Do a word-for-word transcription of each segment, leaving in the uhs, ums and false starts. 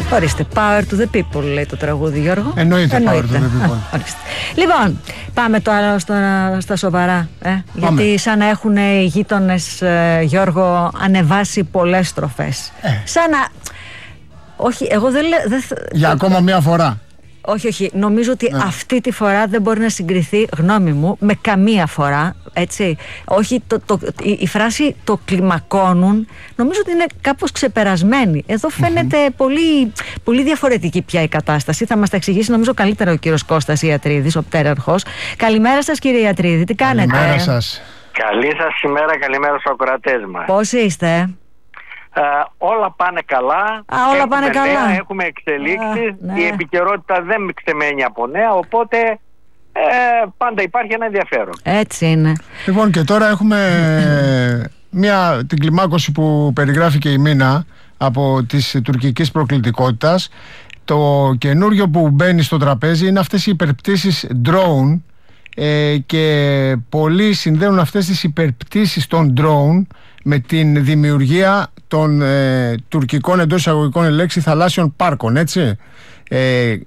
Ορίστε, Power to the people λέει το τραγούδι, Γιώργο. Εννοείται, Εννοείται. Power to the people. Λοιπόν, πάμε τώρα στα, στα σοβαρά. Ε? Γιατί σαν να έχουν οι γείτονες, ε, Γιώργο, ανεβάσει πολλές στροφές. Ε. Σαν να... Όχι, εγώ δεν λέω... Για ακόμα μία φορά. Όχι, όχι. Νομίζω ότι ναι. αυτή τη φορά δεν μπορεί να συγκριθεί, γνώμη μου, με καμία φορά. Έτσι. Όχι, το, το, η, η φράση το κλιμακώνουν, νομίζω ότι είναι κάπως ξεπερασμένη. Εδώ φαίνεται mm-hmm. πολύ, πολύ διαφορετική πια η κατάσταση. Θα μας τα εξηγήσει, νομίζω, καλύτερα ο κύριος Κώστας Ιατρίδης, ο πτέραρχος. Καλημέρα σας, κύριε Ιατρίδη, τι κάνετε? Καλημέρα σας. Καλή σας ημέρα, καλημέρα στους ακροατές μας. Πώς είστε? Uh, όλα πάνε καλά. Α, όλα έχουμε πάνε καλά. Νέα, έχουμε εξελίξεις. Α, ναι. Η επικαιρότητα δεν ξεμένει από νέα, οπότε ε, πάντα υπάρχει ένα ενδιαφέρον. Έτσι είναι. Λοιπόν, και τώρα έχουμε μια, την κλιμάκωση που περιγράφει και η Μίνα από της τουρκικής προκλητικότητας. Το καινούριο που μπαίνει στο τραπέζι είναι αυτές οι υπερπτήσεις drone, ε, και πολλοί συνδέουν αυτές τις υπερπτήσεις των drone με την δημιουργία των ε, τουρκικών εντός εισαγωγικών ελέξη θαλάσσιων πάρκων, έτσι. Ε,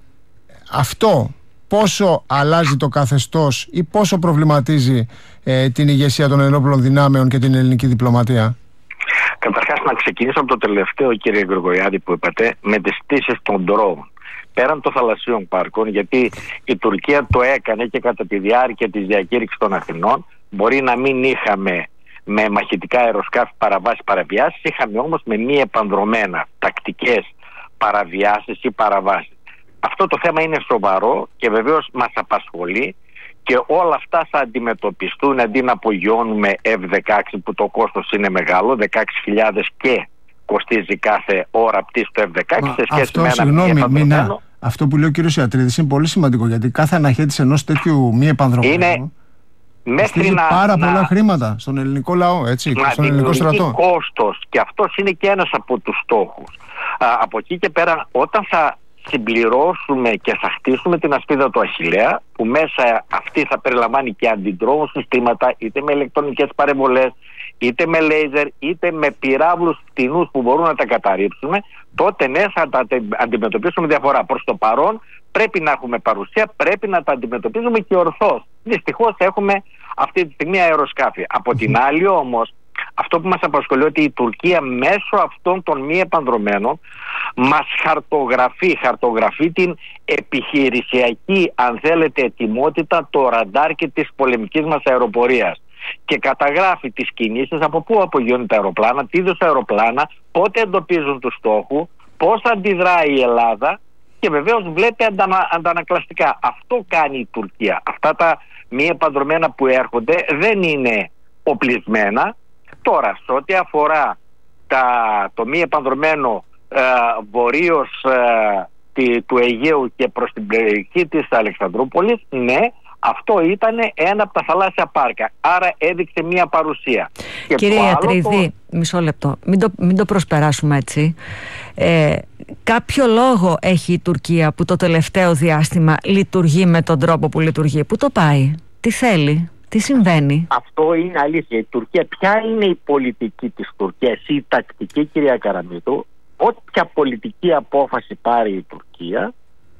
αυτό πόσο αλλάζει το καθεστώς ή πόσο προβληματίζει ε, την ηγεσία των ενόπλων δυνάμεων και την ελληνική διπλωματία? Καταρχάς, να ξεκινήσω από το τελευταίο, κύριε Γρηγοριάδη, που είπατε, με τις πτήσεις των drone. Πέραν των θαλασσίων πάρκων, γιατί η Τουρκία το έκανε και κατά τη διάρκεια της διακήρυξης των Αθηνών, μπορεί να μην είχαμε με μαχητικά αεροσκάφη παραβάσεις παραβιάσεις, είχαμε όμως με μη επανδρομένα τακτικές παραβιάσεις ή παραβάσεις. Αυτό το θέμα είναι σοβαρό και βεβαίως μας απασχολεί και όλα αυτά θα αντιμετωπιστούν, αντί να απογειώνουμε εφ δεκαέξι που το κόστος είναι μεγάλο, δεκαέξι χιλιάδες και κοστίζει κάθε ώρα πτήση το εφ δεκαέξι. Σε σχέση αυτό, με ένα συγγνώμη, Μίνα, αυτό που λέει ο κύριος Ιατρίδης είναι πολύ σημαντικό, γιατί κάθε αναχέτηση ενός τέτοιου μη επανδρομένου είναι... Μέχρι να, πάρα να, πολλά χρήματα στον ελληνικό λαό, έτσι, και στον ελληνικό στρατό. Κόστος, και αυτός είναι και ένας από τους στόχους. Α, από εκεί και πέρα, όταν θα συμπληρώσουμε και θα χτίσουμε την ασπίδα του Αχιλλέα, που μέσα αυτή θα περιλαμβάνει και αντιντρόουν συστήματα, είτε με ηλεκτρονικές παρεμβολές, είτε με λέιζερ, είτε με πυράβλους φτηνούς που μπορούν να τα καταρρύψουμε, τότε ναι, θα τα αντιμετωπίσουμε διαφορά. Προς το παρόν πρέπει να έχουμε παρουσία, πρέπει να τα αντιμετωπίζουμε και ορθώς. Δυστυχώς έχουμε αυτή τη στιγμή αεροσκάφη. Από την άλλη όμως, αυτό που μας απασχολεί, ότι η Τουρκία μέσω αυτών των μη επανδρομένων μας χαρτογραφεί, χαρτογραφεί την επιχειρησιακή, αν θέλετε, ετοιμότητα, το ραντάρ και της πολεμικής μας αεροπορίας. Και καταγράφει τις κινήσεις, από πού απογειώνουν τα αεροπλάνα, τι είδους αεροπλάνα, πότε εντοπίζουν τους στόχους, πώς αντιδράει η Ελλάδα και βεβαίως βλέπει αντανα, αντανακλαστικά. Αυτό κάνει η Τουρκία. Αυτά τα μη επανδρομένα που έρχονται δεν είναι οπλισμένα. Τώρα, σε ό,τι αφορά τα, το μη επανδρομένο ε, βορείως ε, τη, του Αιγαίου και προς την περιοχή της Αλεξανδρούπολης, ναι, αυτό ήταν ένα από τα θαλάσσια πάρκα. Άρα έδειξε μια παρουσία. Κύριε Ιατρίδη, το... μισό λεπτό. Μην το, μην το προσπεράσουμε έτσι. Ε, κάποιο λόγο έχει η Τουρκία που το τελευταίο διάστημα λειτουργεί με τον τρόπο που λειτουργεί? Πού το πάει? Τι θέλει? Τι συμβαίνει? Αυτό είναι αλήθεια. Η Τουρκία, ποια είναι η πολιτική της Τουρκίας, η τακτική, κυρία Καραμήτου? Όποια πολιτική απόφαση πάρει η Τουρκία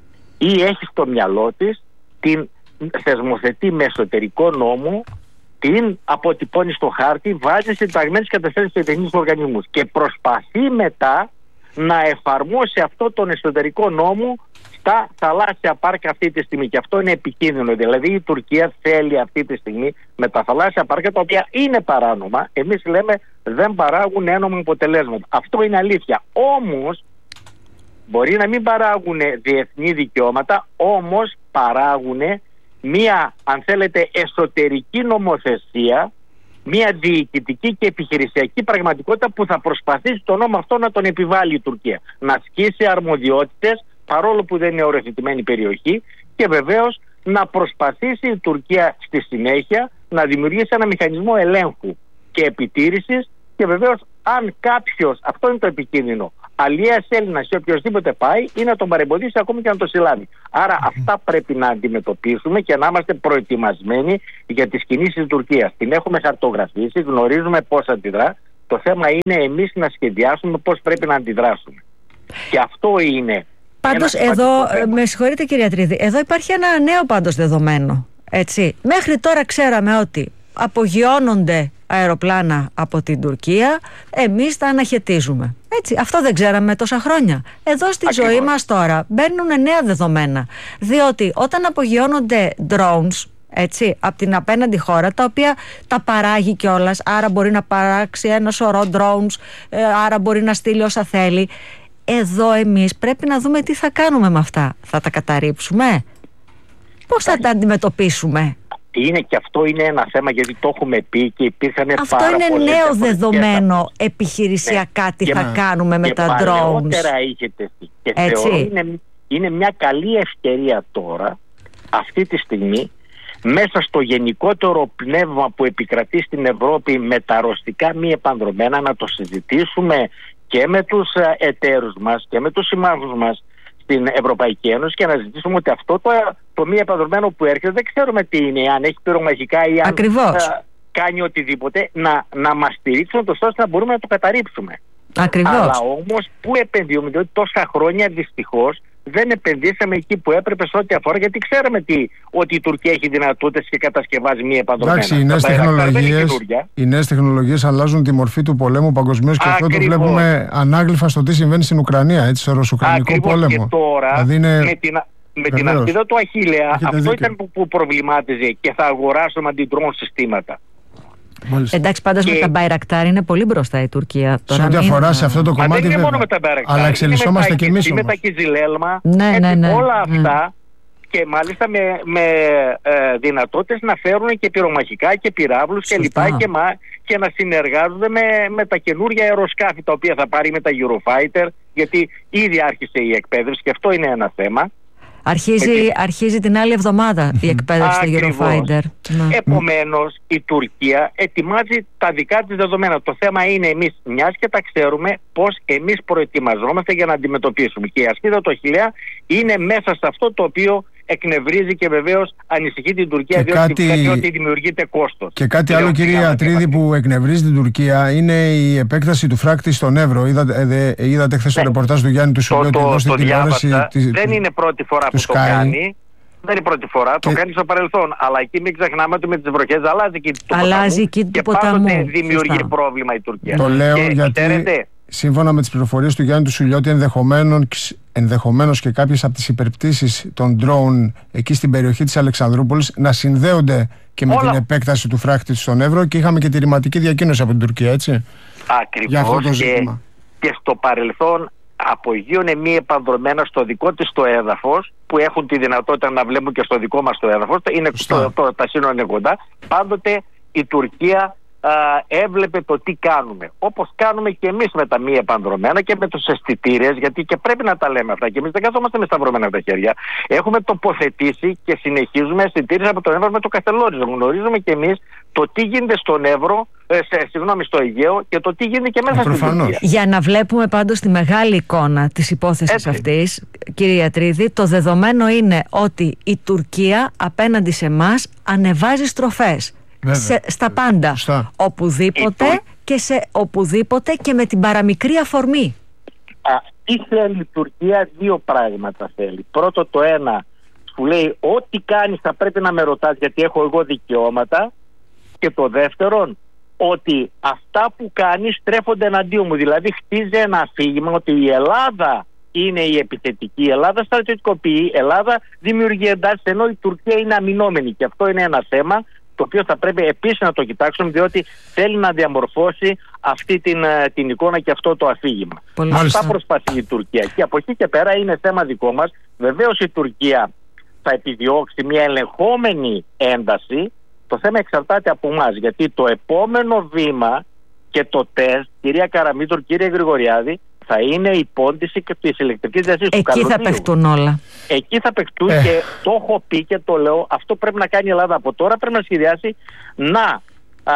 ή έχει στο μυαλό της, την θεσμοθετεί με εσωτερικό νόμο, την αποτυπώνει στο χάρτη, βάζει σε ενταγμένες καταστάσεις στους εθνικούς οργανισμούς και προσπαθεί μετά να εφαρμόσει αυτό τον εσωτερικό νόμο στα θαλάσσια πάρκα αυτή τη στιγμή. Και αυτό είναι επικίνδυνο. Δηλαδή η Τουρκία θέλει αυτή τη στιγμή με τα θαλάσσια πάρκα, τα οποία είναι παράνομα, εμείς λέμε δεν παράγουν ένομα αποτελέσματα. Αυτό είναι αλήθεια. Όμως μπορεί να μην παράγουν διεθνή δικαιώματα, όμως παράγουν μία, αν θέλετε, εσωτερική νομοθεσία, μία διοικητική και επιχειρησιακή πραγματικότητα που θα προσπαθήσει τον νόμο αυτό να τον επιβάλλει η Τουρκία. Να ασκήσει αρμοδιότητες, παρόλο που δεν είναι οριοθετημένη περιοχή, και βεβαίως να προσπαθήσει η Τουρκία στη συνέχεια να δημιουργήσει ένα μηχανισμό ελέγχου και επιτήρησης, και βεβαίως αν κάποιος, αυτό είναι το επικίνδυνο, αλιέας Έλληνας ή οποιοδήποτε πάει, ή να τον παρεμποδίσει ακόμη και να το συλλάβει. Άρα αυτά πρέπει να αντιμετωπίσουμε και να είμαστε προετοιμασμένοι για τις κινήσεις της Τουρκίας. Την έχουμε χαρτογραφήσει, γνωρίζουμε πώς αντιδρά. Το θέμα είναι εμείς να σχεδιάσουμε πώς πρέπει να αντιδράσουμε. Και αυτό είναι. Πάντως εδώ, με συγχωρείτε κυρία Τρίδη, εδώ υπάρχει ένα νέο πάντως δεδομένο. Έτσι. Μέχρι τώρα ξέραμε ότι απογειώνονται αεροπλάνα από την Τουρκία, εμείς τα αναχαιτίζουμε. Έτσι, αυτό δεν ξέραμε τόσα χρόνια. Εδώ στη Ακριβώς. ζωή μας τώρα μπαίνουν νέα δεδομένα. Διότι όταν απογειώνονται drones, έτσι, από την απέναντι χώρα, τα οποία τα παράγει κιόλας, άρα μπορεί να παράξει ένα σωρό drones, άρα μπορεί να στείλει όσα θέλει. Εδώ εμείς πρέπει να δούμε τι θα κάνουμε με αυτά. Θα τα καταρρίψουμε? Πώς θα τα αντιμετωπίσουμε? Είναι και αυτό είναι ένα θέμα, γιατί το έχουμε πει και υπήρχαν αυτό πάρα είναι πολλές νέο δεδομένο επιχειρησιακά, ναι. τι και, θα κάνουμε με τα drones. Παλαιότερα είχε τεθεί. Και Έτσι. θεωρώ είναι, είναι μια καλή ευκαιρία τώρα, αυτή τη στιγμή, μέσα στο γενικότερο πνεύμα που επικρατεί στην Ευρώπη με τα ρωστικά μη επανδρομένα, να το συζητήσουμε και με τους εταίρους μας και με τους συμμάχους μας στην Ευρωπαϊκή Ένωση και να ζητήσουμε ότι αυτό το, το μη επανδρομένο που έρχεται δεν ξέρουμε τι είναι, αν έχει πυρομαχικά ή αν α, κάνει οτιδήποτε, να, να μας στηρίξουν το ώστε να μπορούμε να το καταρρίψουμε. Ακριβώς. Αλλά όμως πού επενδύουμε, διότι τόσα χρόνια δυστυχώς δεν επενδύσαμε εκεί που έπρεπε σε ό,τι αφορά, γιατί ξέραμε τι, ότι η Τουρκία έχει δυνατότητες και κατασκευάζει μη επανδρομένα. Εντάξει, οι νέες τεχνολογίες, οι νέες τεχνολογίες αλλάζουν τη μορφή του πολέμου παγκοσμίως και αυτό το βλέπουμε ανάγλυφα στο τι συμβαίνει στην Ουκρανία, έτσι, στο ρωσουκρανικό πόλεμο. Και τώρα, δηλαδή είναι... με την, με την ασπίδα του Αχιλλέα, αυτό δίκιο. Ήταν που, που προβλημάτιζε και θα αγοράσουμε αντιδρόμων συστήματα. Μάλιστα. Εντάξει, πάντως και... με τα Μπαϊρακτάρ είναι πολύ μπροστά η Τουρκία. Σε ό,τι αφορά σε αυτό το κομμάτι, δεν είναι βέβαια. Μόνο με τα Μπαϊρακτάρ. Αλλά εξελισσόμαστε και εμείς. Με τα Κιζιλέλμα, ναι, ναι, ναι, όλα ναι. αυτά και μάλιστα με, με ε, δυνατότητες να φέρουν και πυρομαχικά και πυράβλους και λοιπά και, μα, και να συνεργάζονται με, με τα καινούργια αεροσκάφη τα οποία θα πάρει με τα Eurofighter, γιατί ήδη άρχισε η εκπαίδευση και αυτό είναι ένα θέμα. Αρχίζει, την... αρχίζει την άλλη εβδομάδα η εκπαίδευση του Eurofighter. Επομένως η Τουρκία ετοιμάζει τα δικά της δεδομένα. Το θέμα είναι εμείς, μιας και τα ξέρουμε, πώς εμείς προετοιμαζόμαστε για να αντιμετωπίσουμε. Και η ασπίδα του Αχιλλέα είναι μέσα σε αυτό το οποίο εκνευρίζει και βεβαίως ανησυχεί την Τουρκία, διότι, κάτι... διότι δημιουργείται κόστος. Και κάτι άλλο, κύριε Ατρίδη, που εκνευρίζει την Τουρκία είναι η επέκταση του φράκτη στον Εύρο. Είδατε, ε, είδατε χθες ναι. το ρεπορτάζ του Γιάννη του Σουλιώτη εδώ στην τηλεόραση. Δεν είναι πρώτη φορά που Sky. το κάνει. Δεν είναι πρώτη φορά, και... το κάνει στο παρελθόν. Αλλά εκεί μην ξεχνάμε ότι με τις βροχές αλλάζει η κήτη του αλλάζει ποταμού. Και πάντοτε δημιουργεί Σωστά. πρόβλημα η Τουρκία. Το λέω και, γιατί ξέρετε, σύμφωνα με τις πληροφορίες του Γιάννη του Σουλιώτη, ενδεχομένως, ενδεχομένως και κάποιες από τις υπερπτήσεις των drone εκεί στην περιοχή της Αλεξανδρούπολης να συνδέονται και με Όλα. την επέκταση του φράχτη στον Εύρο, και είχαμε και τη ρηματική διακοίνωση από την Τουρκία, έτσι. Ακριβώς. Και, και στο παρελθόν απογείωνε μη επανδρομένα στο δικό της το έδαφος, που έχουν τη δυνατότητα να βλέπουν και στο δικό μας το έδαφος, είναι το, το, τα σύνορα είναι κοντά. Πάντοτε η Τουρκία α, έβλεπε το τι κάνουμε. Όπως κάνουμε και εμείς με τα μη επανδρομένα και με τους αισθητήρες, γιατί και πρέπει να τα λέμε αυτά. Και εμείς δεν καθόμαστε με σταυρωμένα τα χέρια. Έχουμε τοποθετήσει και συνεχίζουμε αισθητήρες από τον Εύρο με το Καστελόριζο. Γνωρίζουμε και εμείς το τι γίνεται στον Εύρο, ε, σε, συγγνώμη, στο Αιγαίο, και το τι γίνεται και μέσα ε, στην Τουρκία. Για να βλέπουμε πάντως τη μεγάλη εικόνα της υπόθεσης Έτσι. αυτής, κύριε Ατρίδη, το δεδομένο είναι ότι η Τουρκία απέναντι σε εμάς ανεβάζει στροφές. Σε, στα πάντα, Σωστά. οπουδήποτε η... και σε οπουδήποτε και με την παραμικρή αφορμή. Α, τι θέλει η Τουρκία? Δύο πράγματα θέλει. Πρώτο, το ένα, που λέει ό,τι κάνεις θα πρέπει να με ρωτάς γιατί έχω εγώ δικαιώματα, και το δεύτερον, ότι αυτά που κάνεις στρέφονται εναντίον μου. Δηλαδή χτίζει ένα αφήγημα ότι η Ελλάδα είναι η επιθετική, η Ελλάδα στρατιωτικοποιεί, η Ελλάδα δημιουργεί εντάσεις, ενώ η Τουρκία είναι αμυνόμενη, και αυτό είναι ένα θέμα το οποίο θα πρέπει επίσης να το κοιτάξουμε, διότι θέλει να διαμορφώσει αυτή την, την εικόνα και αυτό το αφήγημα. Πολύ Αυτά προσπαθεί η Τουρκία. Και από εκεί και πέρα είναι θέμα δικό μας. Βεβαίως η Τουρκία θα επιδιώξει μια ελεγχόμενη ένταση. Το θέμα εξαρτάται από εμάς, γιατί το επόμενο βήμα και το τεστ, κυρία Καραμήτρου, κύριε Γρηγοριάδη, θα είναι η πόντιση και της ηλεκτρικής διασύνης του Καλωτίου. Εκεί θα παιχτούν όλα. Εκεί θα παιχτούν ε. και το έχω πει και το λέω, αυτό πρέπει να κάνει η Ελλάδα από τώρα, πρέπει να σχεδιάσει να α,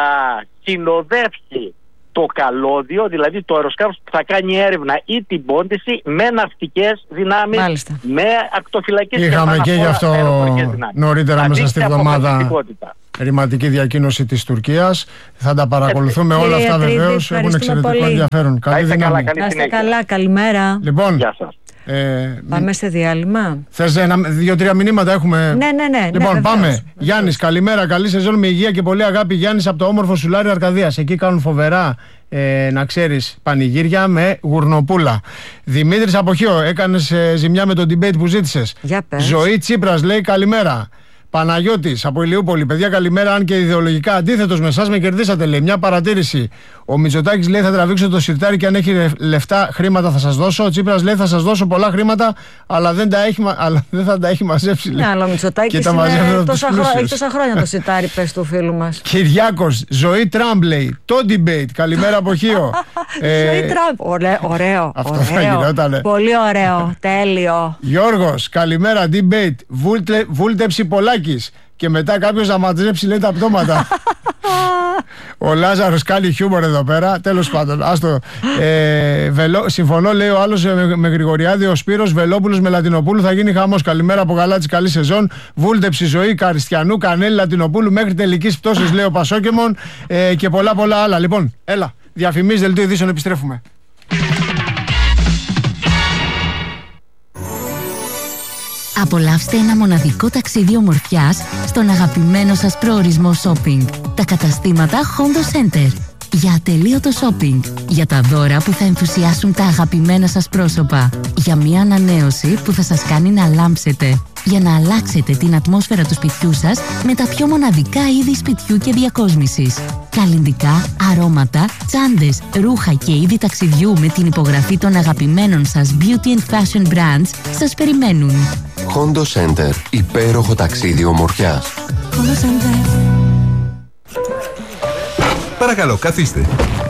συνοδεύσει το καλώδιο, δηλαδή το αεροσκάφος που θα κάνει έρευνα ή την πόντιση, με ναυτικές δυνάμεις, με ακτοφυλακές. Είχαμε και, και γι' αυτό νωρίτερα μέσα στη εβδομάδα ρηματική διακοίνωση της Τουρκίας. Θα τα παρακολουθούμε όλα αυτά βεβαίως. Έχουν εξαιρετικό πολύ. ενδιαφέρον. Καλή δύναμη. Να είστε καλά, καλημέρα. Λοιπόν, γεια σας. Ε, πάμε σε διάλειμμα. Θες ένα, δύο-τρία μηνύματα έχουμε. Ναι, ναι, ναι. Λοιπόν, ναι, πάμε. Βεβαίως. Γιάννης, καλημέρα. Καλή σεζόν με υγεία και πολύ αγάπη. Γιάννης από το όμορφο Σουλάρι Αρκαδίας. Εκεί κάνουν φοβερά, ε, να ξέρεις, πανηγύρια με γουρνοπούλα. Δημήτρης από Χίο, έκανες ε, ζημιά με το debate που ζήτησες. Για πες. Ζωή Τσίπρας λέει καλημέρα. Παναγιώτης από Ηλιούπολη, παιδιά καλημέρα. Αν και ιδεολογικά αντίθετος με εσάς, με κερδίσατε, λέει. Μια παρατήρηση. Ο Μητσοτάκης λέει θα τραβήξω το σιρτάρι και αν έχει λεφτά, χρήματα θα σας δώσω. Ο Τσίπρας λέει θα σας δώσω πολλά χρήματα, αλλά δεν, τα έχει, αλλά δεν θα τα έχει μαζέψει. Ναι, αλλά ο Μητσοτάκης είναι τόσα, χρό... έχει τόσα χρόνια το σιρτάρι, πες του φίλου μας. Κυριάκος, Ζωή Τραμπ λέει. Το debate, καλημέρα από Χίο. ε... Ζωή Τραμπ. Ωραίο, ωραίο. Αυτό ωραίο. θα γινότανε. Πολύ ωραίο, τέλειο. Γιώργος, καλημέρα, debate. Βούλτε, βούλτεψη Πολάκης. Και μετά κάποιος να μαζέψει, λέει, τα πτώματα. Ο Λάζαρος κάνει χιούμορ εδώ πέρα. Τέλος πάντων, άστο. Ε, βελό, συμφωνώ, λέει ο άλλος με, με Γρηγοριάδη, ο Σπύρος Βελόπουλος με Λατινοπούλου. Θα γίνει χαμός. Καλημέρα από Γαλάτσι, καλή σεζόν. Βούλτεψη Ζωή Καριστιανού, Κανέλη Λατινοπούλου μέχρι τελικής πτώσης, λέει ο Πασόκεμον. Ε, και πολλά πολλά άλλα. Λοιπόν, έλα. Διαφημίσεις, δελτίο ειδήσεων, επιστρέφουμε. Απολαύστε ένα μοναδικό ταξίδι ομορφιάς στον αγαπημένο σας προορισμό shopping. Τα καταστήματα Hondo Center. Για ατελείωτο shopping. Για τα δώρα που θα ενθουσιάσουν τα αγαπημένα σας πρόσωπα. Για μια ανανέωση που θα σας κάνει να λάμψετε. Για να αλλάξετε την ατμόσφαιρα του σπιτιού σας με τα πιο μοναδικά είδη σπιτιού και διακόσμησης. Καλλυντικά, αρώματα, τσάντες, ρούχα και είδη ταξιδιού με την υπογραφή των αγαπημένων σας beauty and fashion brands σας περιμένουν. Hondo Center. Υπέροχο ταξίδι ομορφιάς. Hondo Center. Παρακαλώ, καθίστε.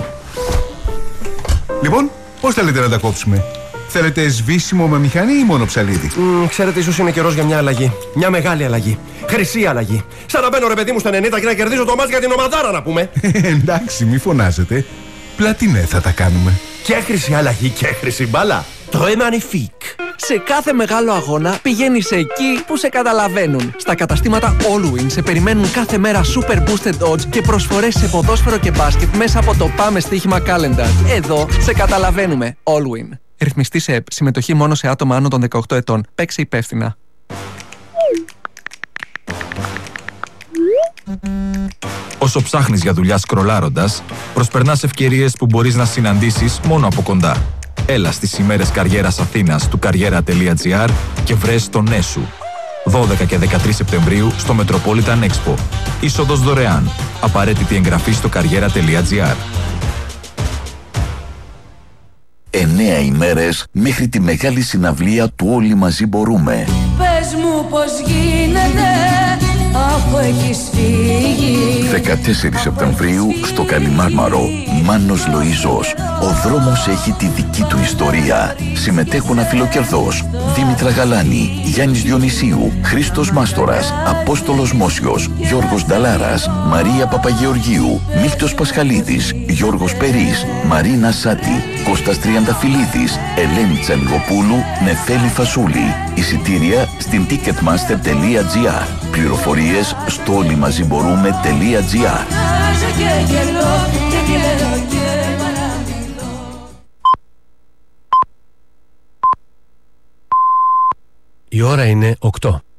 Λοιπόν, πώς θέλετε να τα κόψουμε? Θέλετε σβήσιμο με μηχανή ή μόνο ψαλίδι? Mm, ξέρετε, ίσως είναι καιρός για μια αλλαγή. Μια μεγάλη αλλαγή. Χρυσή αλλαγή. Σαν να μπαίνω, ρε παιδί μου, στα ενενήντα και να κερδίζω το μάτς για την ομαδάρα, να πούμε. Εντάξει, μη φωνάζετε. Πλατινέ θα τα κάνουμε. Και χρυσή αλλαγή και χρυσή μπάλα. Très magnifique. Σε κάθε μεγάλο αγώνα πηγαίνεις εκεί που σε καταλαβαίνουν. Στα καταστήματα Allwin σε περιμένουν κάθε μέρα super boosted odds και προσφορές σε ποδόσφαιρο και μπάσκετ μέσα από το Πάμε Στοίχημα Calendar. Εδώ σε καταλαβαίνουμε. Allwin. Ρυθμιστή σε ΕΠ. Συμμετοχή μόνο σε άτομα άνω των δεκαοκτώ ετών. Παίξε υπεύθυνα. Όσο ψάχνεις για δουλειά σκρολάροντας, προσπερνάς ευκαιρίες που μπορείς να συναντήσεις μόνο από κοντά. Έλα στις ημέρες καριέρας Αθήνας του καριέρα τελεία τζι άρ και βρες το ναι σου. δώδεκα και δεκατρείς Σεπτεμβρίου στο Metropolitan Expo. Είσοδος δωρεάν. Απαραίτητη εγγραφή στο καριέρα τελεία τζι άρ. Εννέα ημέρες μέχρι τη μεγάλη συναυλία του Όλοι Μαζί Μπορούμε. Πες μου πως γίνεται αφού έχεις φύγει. δεκατέσσερις Σεπτεμβρίου στο Καλιμάρμαρο. Μάνος Λοΐζος. Ο δρόμος έχει τη δική του ιστορία. Συμμετέχουν Αφιλοκερδός, Δήμητρα Γαλάνη, Γιάννης Διονυσίου, Χρήστος Μάστορας, Απόστολος Μόσιος, Γιώργος Νταλάρας, Μαρία Παπαγεωργίου, Μίχτος Πασχαλίδης, Γιώργος Περής, Μαρίνα Σάτη, Κώστας Τριανταφυλλίδης, Ελένη Τσαλιγοπούλου, Νεφέλη Φασούλη. Εισιτήρια στην ticketmaster τελεία τζι άρ. Πληροφορίες στο όλοιμαζιμπορούμε τελεία τζι άρ. Η ώρα είναι οκτώ.